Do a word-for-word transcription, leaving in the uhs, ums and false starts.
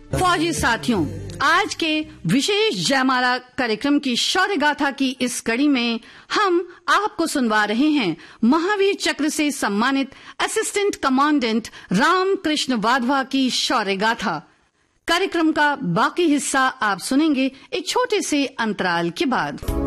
फौजी साथियों, आज के विशेष जयमाला कार्यक्रम की शौर्य गाथा की इस कड़ी में हम आपको सुनवा रहे हैं महावीर चक्र से सम्मानित असिस्टेंट कमांडेंट राम कृष्ण वाधवा की शौर्य गाथा। कार्यक्रम का बाकी हिस्सा आप सुनेंगे एक छोटे से अंतराल के बाद।